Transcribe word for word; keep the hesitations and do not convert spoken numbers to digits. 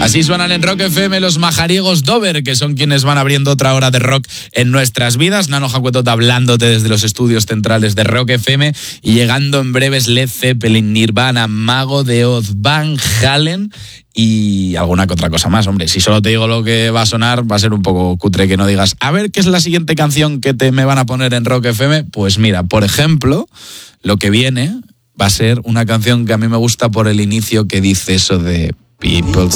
Así suenan en Rock F M los majariegos Dover, que son quienes van abriendo otra hora de rock en nuestras vidas. Nano Jacuetot hablándote desde los estudios centrales de Rock F M y llegando en breves Led Zeppelin, Nirvana, Mago de Oz, Van Halen y alguna que otra cosa más. Hombre, si solo te digo lo que va a sonar, va a ser un poco cutre que no digas, a ver, ¿qué es la siguiente canción que te me van a poner en Rock F M? Pues mira, por ejemplo, lo que viene va a ser una canción que a mí me gusta por el inicio, que dice eso de People